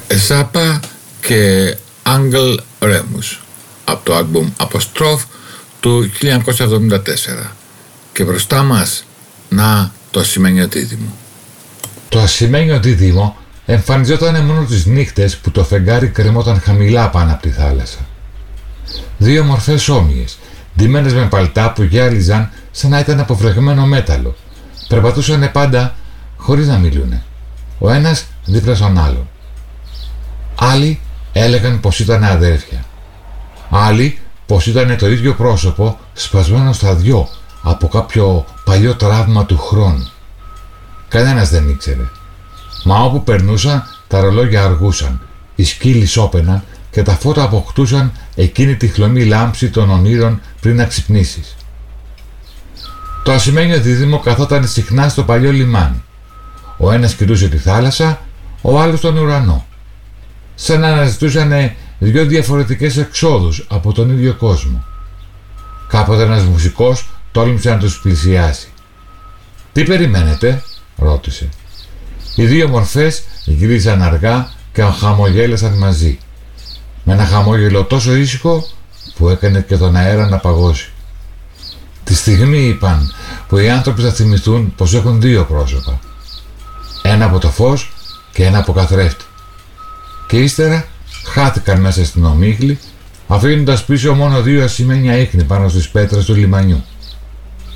Ζάπα και Άγγελ Ρέμους από το άλμπουμ Αποστρόφ του 1974. Και μπροστά μας, να, το ασημένιο δίδυμο. Το ασημένιο δίδυμο εμφανιζόταν μόνο τις νύχτες που το φεγγάρι κρεμόταν χαμηλά πάνω από τη θάλασσα. Δύο μορφές όμοιες, ντυμένες με παλτά που γυάλιζαν σαν να ήταν αποφρεγμένο μέταλλο. Περπατούσαν πάντα χωρίς να μιλούνε, ο ένας δίπλα στον άλλον. Άλλοι έλεγαν πως ήταν αδέρφια. Άλλοι πως ήταν το ίδιο πρόσωπο σπασμένο στα δυο από κάποιο παλιό τραύμα του χρόνου. Κανένας δεν ήξερε. Μα όπου περνούσαν τα ρολόγια αργούσαν, οι σκύλοι σώπαιναν και τα φώτα αποκτούσαν εκείνη τη χλωμή λάμψη των ονείρων πριν να ξυπνήσεις. Το ασημένιο δίδυμο καθόταν συχνά στο παλιό λιμάνι. Ο ένας κοιτούσε τη θάλασσα, ο άλλος τον ουρανό. Σαν να αναζητούσαν δυο διαφορετικές εξόδους από τον ίδιο κόσμο. Κάποτε ένας μουσικός τόλμησε να τους πλησιάσει. «Τι περιμένετε?» ρώτησε. Οι δύο μορφές γύρισαν αργά και χαμογέλασαν μαζί, με ένα χαμόγελο τόσο ήσυχο που έκανε και τον αέρα να παγώσει. Τη στιγμή είπαν που οι άνθρωποι θα θυμηθούν πως έχουν δύο πρόσωπα, ένα από το φως και ένα από καθρέφτη, και ύστερα χάθηκαν μέσα στην ομίχλη, αφήνοντας πίσω μόνο δύο ασημένια ίχνη πάνω στις πέτρες του λιμανιού.